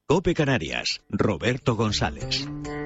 COPE Canarias, Roberto González.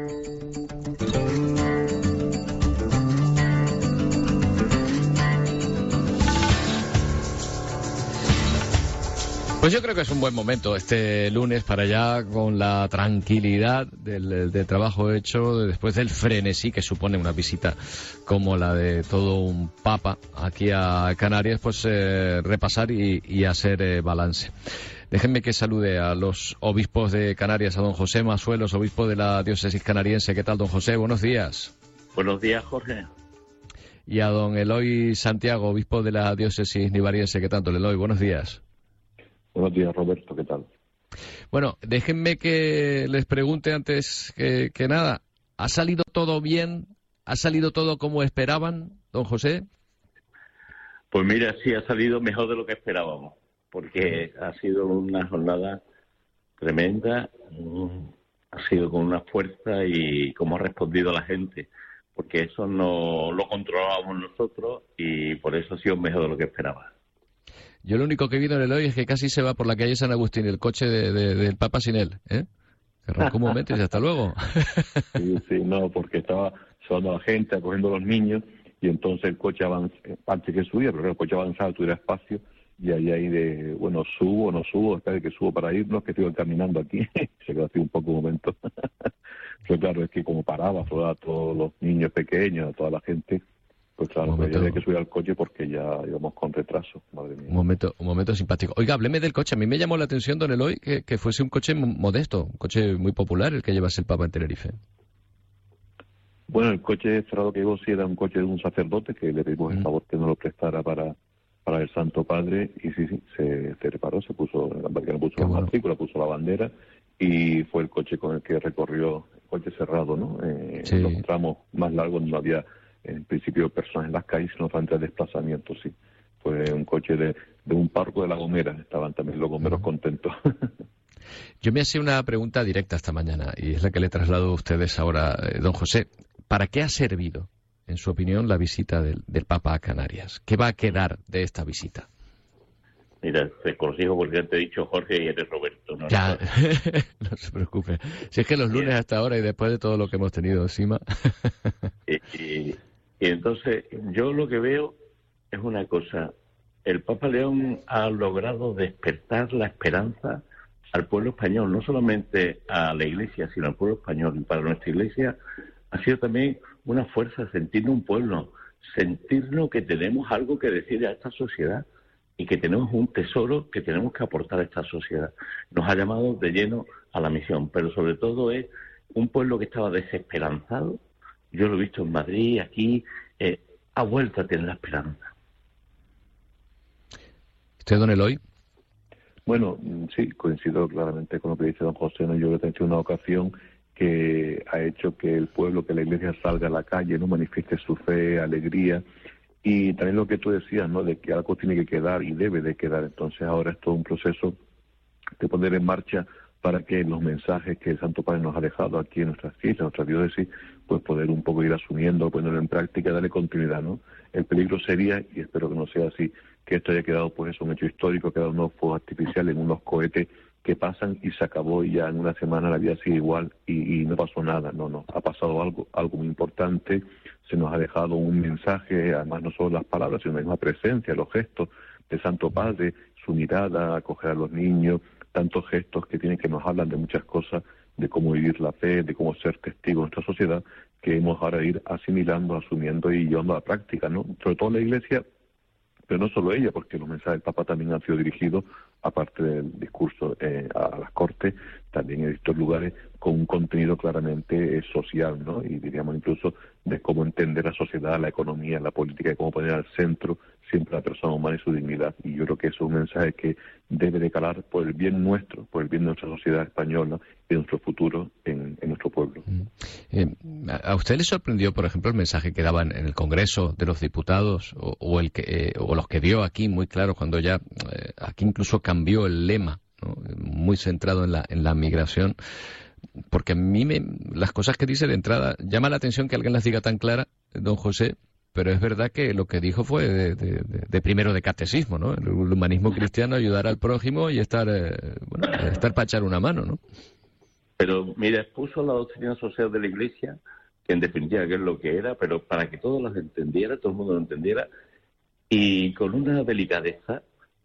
Pues yo creo que es un buen momento este lunes para ya, con la tranquilidad del trabajo hecho, después del frenesí que supone una visita como la de todo un papa aquí a Canarias, pues repasar y hacer balance. Déjenme que salude a los obispos de Canarias, a don José Masuelos, obispo de la diócesis canariense. ¿Qué tal, don José? Buenos días. Buenos días, Jorge. Y a don Eloy Santiago, obispo de la diócesis nivariense. ¿Qué tal, don Eloy? Buenos días. Buenos días, Roberto, ¿qué tal? Bueno, déjenme que les pregunte antes que nada, ¿ha salido todo bien? ¿Ha salido todo como esperaban, don José? Pues mira, sí, ha salido mejor de lo que esperábamos, porque ha sido una jornada tremenda, ha sido con una fuerza y cómo ha respondido la gente, porque eso no lo controlábamos nosotros y por eso ha sido mejor de lo que esperaba. Yo lo único que vi en el hoy es que casi se va por la calle San Agustín el coche del Papa sin él, ¿eh? Que arrancó un momento y hasta luego. Sí, no, porque estaba llevando a la gente, acogiendo a los niños, y entonces el coche avanzaba, antes que subía, pero el coche avanzaba, tuviera espacio, y ahí de, bueno, subo o no subo, espera que subo para irnos, que estoy caminando aquí, se quedó así un poco un momento. Pero claro, es que como paraba a todos los niños pequeños, a toda la gente, pues claro, pues ya había que subir al coche porque ya íbamos con retraso, madre mía. Un momento simpático. Oiga, hábleme del coche. A mí me llamó la atención, don Eloy, que fuese un coche modesto, un coche muy popular el que llevase el Papa en Tenerife. Bueno, el coche cerrado que llevo sí era un coche de un sacerdote que le pedimos el favor que nos lo prestara para el Santo Padre, y sí, se reparó, se puso la matrícula, puso la bandera, y fue el coche con el que recorrió, el coche cerrado, ¿no? Sí. Los tramos más largos no había en principio personas en las calles, sino falta de desplazamiento, sí. Fue un coche de un párroco de La Gomera, estaban también los gomeros contentos. Yo me hacía una pregunta directa esta mañana, y es la que le traslado a ustedes ahora, don José. ¿Para qué ha servido, en su opinión, la visita del Papa a Canarias? ¿Qué va a quedar de esta visita? Mira, te corrijo porque ya te he dicho Jorge y eres Roberto. No, ya, no se preocupe. Si es que los lunes hasta ahora y después de todo lo que hemos tenido encima... Y entonces yo lo que veo es una cosa. El Papa León ha logrado despertar la esperanza al pueblo español, no solamente a la Iglesia, sino al pueblo español. Y para nuestra Iglesia ha sido también una fuerza sentirnos un pueblo, sentirnos que tenemos algo que decir a esta sociedad y que tenemos un tesoro que tenemos que aportar a esta sociedad. Nos ha llamado de lleno a la misión, pero sobre todo es un pueblo que estaba desesperanzado. Yo lo he visto en Madrid, aquí, ha vuelto a tener la esperanza. ¿Usted, don Eloy? Bueno, sí, coincido claramente con lo que dice don José, ¿no? Yo creo que ha hecho una ocasión que ha hecho que el pueblo, que la Iglesia salga a la calle, no manifieste su fe, alegría, y también lo que tú decías, ¿no? De que algo tiene que quedar y debe de quedar. Entonces ahora es todo un proceso de poner en marcha para que los mensajes que el Santo Padre nos ha dejado aquí en nuestras islas, en nuestra diócesis, pues poder un poco ir asumiendo, ponerlo en práctica, darle continuidad, ¿no? El peligro sería, y espero que no sea así, que esto haya quedado, pues, un hecho histórico, quedado unos fuegos artificiales, en unos cohetes que pasan y se acabó, y ya en una semana la vida sigue igual y no pasó nada. No, ha pasado algo muy importante, se nos ha dejado un mensaje, además no solo las palabras, sino la misma presencia, los gestos del Santo Padre, su mirada, acoger a los niños, tantos gestos que nos hablan de muchas cosas, de cómo vivir la fe, de cómo ser testigos de nuestra sociedad, que hemos ahora de ir asimilando, asumiendo y llevando a la práctica, ¿no? Sobre todo la Iglesia, pero no solo ella, porque los mensajes del Papa también han sido dirigidos, aparte del discurso a las Cortes, también en distintos lugares, con un contenido claramente social, ¿no? Y diríamos incluso de cómo entender la sociedad, la economía, la política, y cómo poner al centro siempre a la persona humana y su dignidad. Y yo creo que eso es un mensaje que debe de calar por el bien nuestro, por el bien de nuestra sociedad española y de nuestro futuro en nuestro pueblo. ¿A usted le sorprendió, por ejemplo, el mensaje que daban en el Congreso de los Diputados o los que dio aquí muy claro cuando ya aquí incluso cambió el lema, ¿no? Muy centrado en la migración? Porque a mí las cosas que dice de entrada llama la atención que alguien las diga tan clara, don José, pero es verdad que lo que dijo fue de primero de catecismo, ¿no? El humanismo cristiano, ayudar al prójimo y estar para echar una mano, ¿no? Pero mira, expuso la doctrina social de la Iglesia, que en definitiva que es lo que era, pero para que todos las entendiera, todo el mundo lo entendiera, y con una delicadeza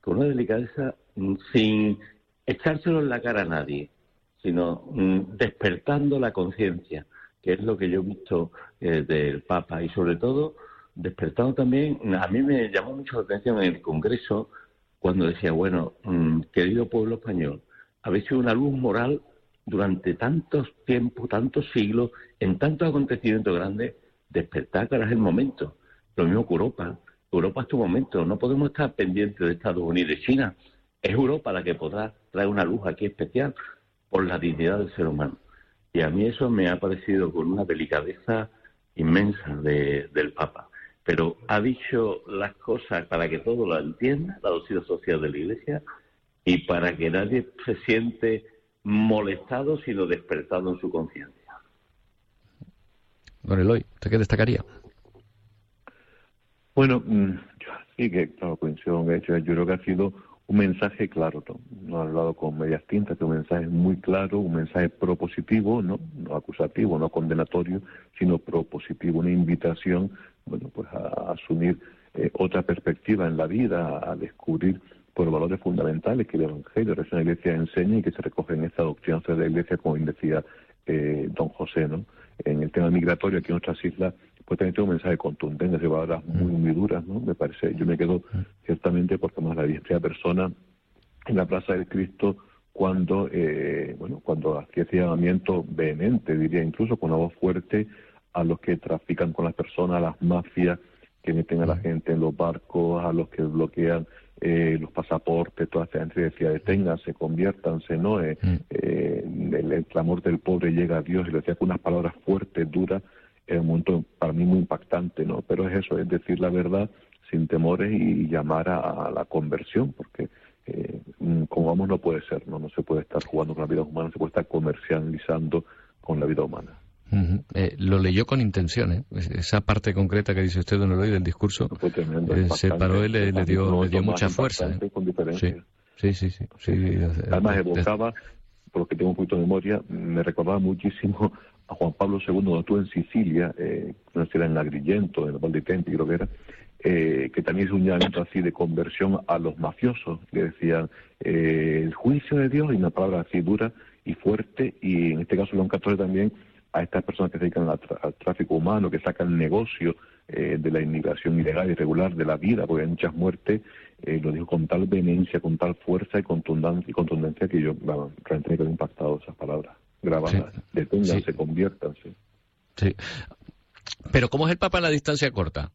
sin echárselo en la cara a nadie, sino despertando la conciencia, que es lo que yo he visto del Papa, y sobre todo despertando también, a mí me llamó mucho la atención en el Congreso cuando decía, bueno, querido pueblo español, habéis sido una luz moral durante tantos tiempos, tantos siglos, en tantos acontecimientos grandes, despertar que ahora es el momento. Lo mismo que Europa. Europa es tu momento. No podemos estar pendientes de Estados Unidos y China. Es Europa la que podrá traer una luz aquí especial por la dignidad del ser humano. Y a mí eso me ha parecido con una delicadeza inmensa del Papa. Pero ha dicho las cosas para que todo lo entienda, la doctrina social de la Iglesia, y para que nadie se siente molestado, sino despertado en su conciencia. Don Eloy, ¿usted qué destacaría? Bueno, yo sí que, claro, coincido con hecho. Yo creo que ha sido un mensaje claro, no ha hablado con medias tintas, que un mensaje muy claro, un mensaje propositivo, no acusativo, no condenatorio, sino propositivo, una invitación, bueno, pues a asumir otra perspectiva en la vida, a descubrir por valores fundamentales que el Evangelio, la Iglesia enseña y que se recogen en esta doctrina de la Iglesia, como bien decía don José, ¿no? En el tema migratorio, aquí en nuestras islas, pues también tiene un mensaje contundente, de palabras muy duras, ¿no? Me parece, yo me quedo ciertamente porque más la primera persona en la Plaza del Cristo cuando hacía ese llamamiento vehemente, diría incluso con una voz fuerte, a los que trafican con las personas, a las mafias que meten a la gente en los barcos, a los que bloquean los pasaportes, toda esta gente decía, deténganse, conviértanse, ¿no? El clamor del pobre llega a Dios, y lo decía con unas palabras fuertes, duras, en un momento para mí muy impactante, ¿no? Pero es eso, es decir la verdad sin temores y llamar a la conversión, porque como vamos no puede ser, no se puede estar jugando con la vida humana, no se puede estar comercializando con la vida humana. Lo leyó con intención, ¿eh? Esa parte concreta que dice usted, don Eloy, del discurso, se paró y le dio mucha fuerza. Con diferencia. Sí. Además evocaba, por lo que tengo un poquito de memoria, me recordaba muchísimo a Juan Pablo II cuando estuvo en Sicilia, no sé si era en Agrigento, en el Val di Tempi, creo que era, que también es un llamamiento así de conversión a los mafiosos, que decían el juicio de Dios, y una palabra así dura y fuerte, y en este caso León XIV también a estas personas que se dedican al tráfico humano, que sacan negocio de la inmigración ilegal y irregular, de la vida, porque hay muchas muertes, lo dijo con tal vehemencia, con tal fuerza y contundencia que yo realmente me quedé impactado esas palabras grabadas. Sí. Deténganse, conviértanse. Sí. Pero ¿cómo es el Papa en la distancia corta?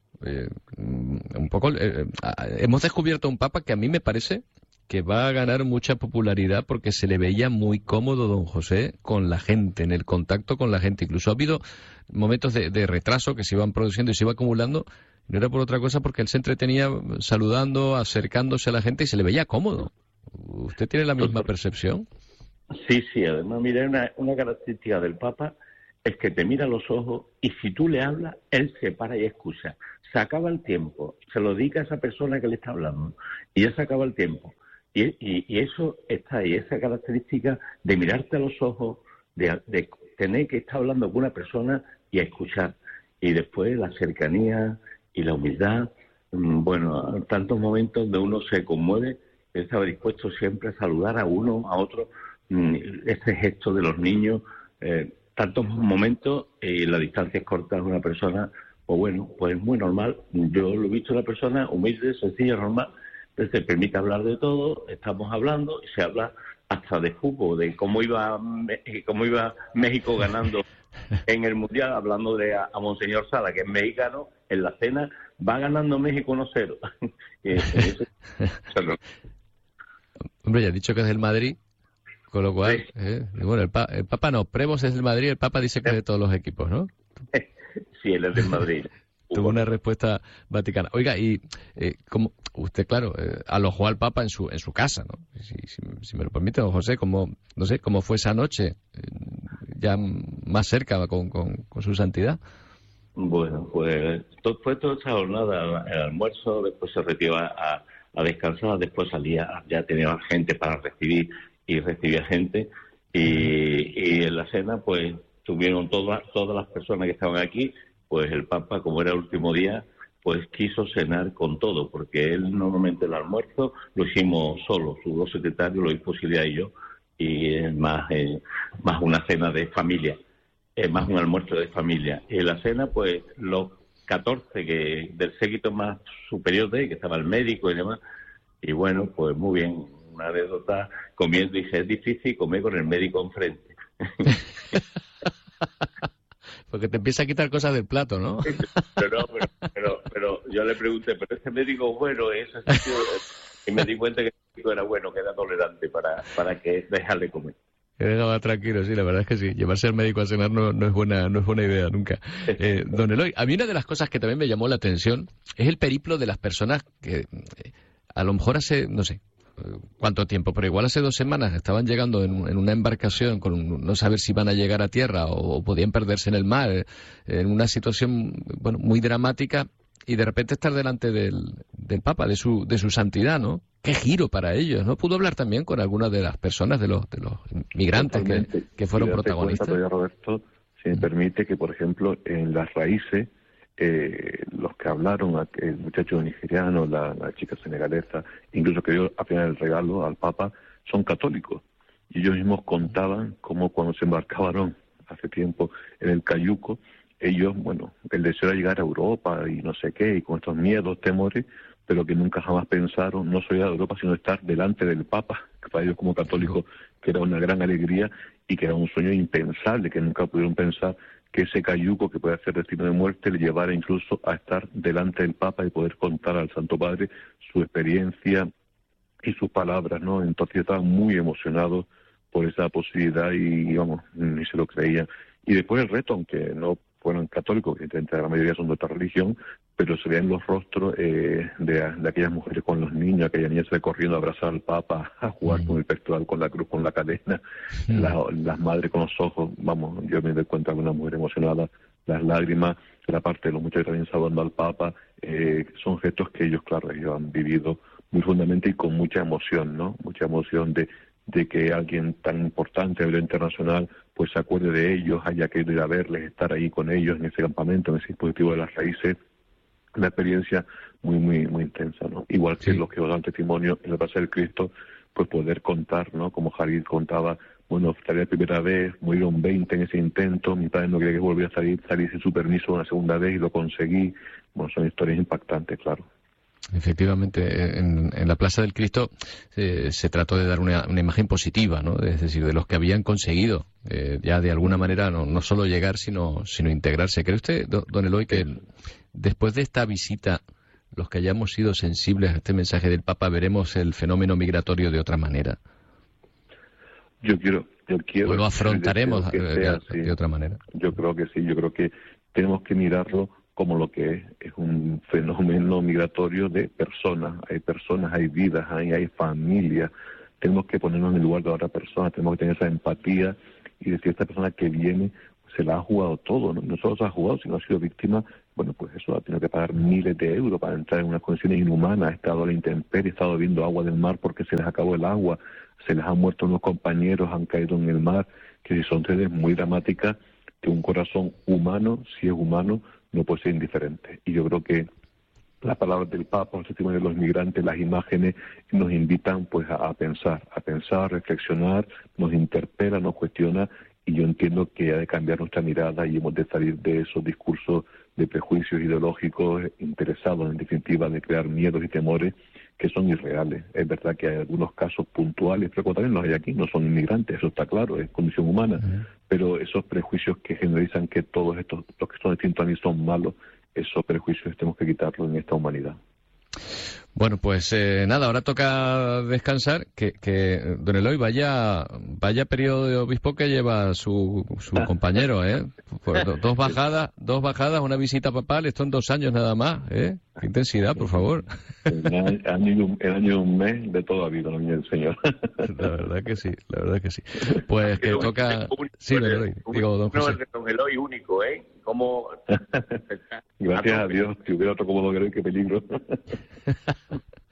Un poco hemos descubierto un Papa que a mí me parece que va a ganar mucha popularidad porque se le veía muy cómodo, don José, con la gente, en el contacto con la gente. Incluso ha habido momentos de retraso que se iban produciendo y se iba acumulando. No era por otra cosa, porque él se entretenía saludando, acercándose a la gente y se le veía cómodo. ¿Usted tiene la misma percepción? Sí. Además, mira, una característica del Papa es que te mira a los ojos y si tú le hablas, él se para y escucha. Se acaba el tiempo, se lo dedica a esa persona que le está hablando y ya se acaba el tiempo. Y eso está ahí, esa característica de mirarte a los ojos, de tener que estar hablando con una persona y a escuchar. Y después la cercanía y la humildad, tantos momentos donde uno se conmueve, él estaba dispuesto siempre a saludar a uno, a otro, ese gesto de los niños, tantos momentos, y la distancia es corta de una persona, pues muy normal. Yo lo he visto en una persona humilde, sencilla, normal. Se permite hablar de todo, estamos hablando y se habla hasta de fútbol, de cómo iba México ganando en el Mundial, hablando de a Monseñor Sala, que es mexicano, en la cena va ganando México 1-0. Hombre, ya ha dicho que es del Madrid, con lo cual, bueno, el Papa no, Prevos es del Madrid, el Papa dice que es de todos los equipos, ¿no? Sí, él es del Madrid. Tuvo una respuesta vaticana. Oiga, y como usted, claro, alojó al Papa en su casa, ¿no? Si me lo permite, don José, ¿cómo fue esa noche? Ya más cerca con su santidad. Bueno, pues fue toda esa jornada, el almuerzo, después se retiró a descansar, después salía, ya tenía gente para recibir y recibía gente. Y en la cena, pues, tuvieron todas las personas que estaban aquí, pues el Papa, como era el último día, pues quiso cenar con todo, porque él normalmente el almuerzo lo hicimos solo, sus dos secretarios, el obispo Silvia y yo, y más una cena de familia, más un almuerzo de familia. Y en la cena, pues, los 14 del séquito más superior de él, que estaba el médico y demás, y bueno, pues muy bien, una anécdota, comiendo, dije, es difícil comer con el médico enfrente. Porque te empieza a quitar cosas del plato, ¿no? Pero yo le pregunté, ¿pero ese médico es bueno? Ese sitio? Y me di cuenta que el médico era bueno, que era tolerante para que dejarle comer. Que dejaba tranquilo, sí, la verdad es que sí. Llevarse al médico a cenar no es buena idea nunca. Don Eloy, a mí una de las cosas que también me llamó la atención es el periplo de las personas que a lo mejor hace, no sé cuánto tiempo, pero igual hace 2 semanas estaban llegando en una embarcación con no saber si iban a llegar a tierra o podían perderse en el mar, en una situación, bueno, muy dramática, y de repente estar delante del Papa, de su santidad, ¿no? Qué giro para ellos, ¿no? ¿Pudo hablar también con algunas de las personas, de los migrantes que fueron protagonistas? Cuenta, Roberto, si me permite, que por ejemplo en Las Raíces, los que hablaron, el muchacho nigeriano, la chica senegalesa, incluso que dio al final el regalo al Papa, son católicos. Y ellos mismos contaban cómo cuando se embarcaron hace tiempo en el Cayuco, ellos, bueno, el deseo era llegar a Europa y no sé qué, y con estos miedos, temores, pero que nunca jamás pensaron no solo ir a Europa, sino estar delante del Papa, que para ellos como católicos, que era una gran alegría y que era un sueño impensable, que nunca pudieron pensar que ese cayuco que puede ser destino de muerte le llevara incluso a estar delante del Papa y poder contar al Santo Padre su experiencia y sus palabras, ¿no? Entonces estaban muy emocionados por esa posibilidad y vamos, ni se lo creían. Y después el reto, aunque no fueron católicos, que la mayoría son de otra religión, pero se veían los rostros de aquellas mujeres con los niños, aquellas niñas corriendo a abrazar al Papa, a jugar con el pectoral, con la cruz, con la cadena, las madres con los ojos, vamos, yo me doy cuenta de una mujer emocionada, las lágrimas, la parte de los muchachos también saludando al Papa, son gestos que ellos, claro, ellos han vivido muy profundamente y con mucha emoción, ¿no? Mucha emoción de que alguien tan importante a nivel internacional pues se acuerde de ellos, haya querido ir a verles, estar ahí con ellos en ese campamento, en ese dispositivo de Las Raíces, una experiencia muy, muy, muy intensa, ¿no? Igual que los que os dan testimonio en la Plaza del Cristo, pues poder contar, ¿no? Como Jarid contaba, bueno, salí la primera vez, murieron 20 en ese intento, mi padre no quería que volviera a salí sin su permiso una segunda vez y lo conseguí. Bueno, son historias impactantes, claro. Efectivamente, en la Plaza del Cristo se trató de dar una imagen positiva, ¿no? Es decir, de los que habían conseguido ya de alguna manera no solo llegar, sino integrarse. ¿Cree usted, don Eloy, que después de esta visita, los que hayamos sido sensibles a este mensaje del Papa, veremos el fenómeno migratorio de otra manera? Yo quiero. ¿O lo afrontaremos de otra manera? Yo creo que sí, yo creo que tenemos que mirarlo como lo que es un fenómeno migratorio de personas. Hay vidas, hay familias. Tenemos que ponernos en el lugar de otra persona, tenemos que tener esa empatía y decir, esta persona que viene se la ha jugado todo, no solo se ha jugado, sino ha sido víctima, bueno, pues eso, ha tenido que pagar miles de euros para entrar en unas condiciones inhumanas, ha estado a la intemperie, ha estado bebiendo agua del mar porque se les acabó el agua, se les han muerto unos compañeros, han caído en el mar, que son redes muy dramáticas, que un corazón humano, si es humano, no puede ser indiferente. Y yo creo que las palabras del Papa, el testimonio de los migrantes, las imágenes, nos invitan pues a pensar, a reflexionar, nos interpela, nos cuestiona, y yo entiendo que ha de cambiar nuestra mirada y hemos de salir de esos discursos de prejuicios ideológicos interesados, en definitiva, de crear miedos y temores que son irreales. Es verdad que hay algunos casos puntuales, pero también los hay aquí, no son inmigrantes, eso está claro, es condición humana, pero esos prejuicios que generalizan que todos estos, los que son distintos a mí son malos, esos prejuicios tenemos que quitarlos en esta humanidad. Bueno, pues nada, ahora toca descansar, que don Eloy, vaya periodo de obispo que lleva su compañero, ¿eh? Por dos bajadas, una visita papal, esto en 2 años nada más, ¿eh? Qué intensidad, por favor. El año y un mes de toda vida, ¿no, señor? La verdad que sí. Pues que toca... Sí, don Eloy, digo, don José. Don Eloy único, ¿eh? ¿Cómo? Gracias a Dios, si hubiera otro como don Eloy, qué peligro.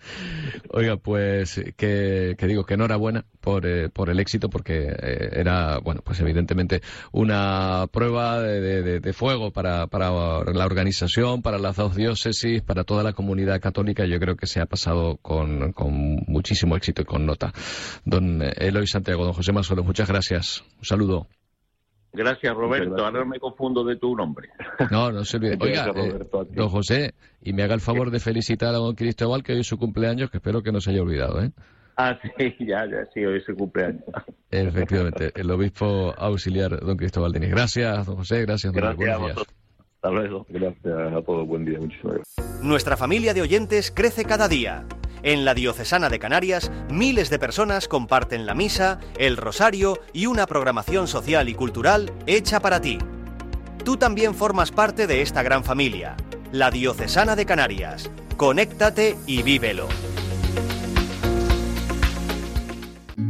Oiga, pues que digo que enhorabuena por el éxito, porque era, bueno, pues evidentemente una prueba de fuego para la organización, para las dos diócesis, para toda la comunidad católica. Yo creo que se ha pasado con muchísimo éxito y con nota. Don Eloy Santiago, don José Mazuelo, muchas gracias. Un saludo. Gracias, Roberto. Gracias. Ahora no me confundo de tu nombre. No se olvide. Oiga, don José, y me haga el favor de felicitar a don Cristóbal, que hoy es su cumpleaños, que espero que no se haya olvidado, ¿eh? Ah, sí, ya, sí, hoy es su cumpleaños. Efectivamente, el obispo auxiliar, don Cristóbal Diniz. Gracias, don José, gracias, don Gracias a vosotros. Hasta luego. Gracias a todos, buen día, muchísimas gracias. Nuestra familia de oyentes crece cada día. En la Diocesana de Canarias, miles de personas comparten la misa, el rosario y una programación social y cultural hecha para ti. Tú también formas parte de esta gran familia, la Diocesana de Canarias. Conéctate y vívelo.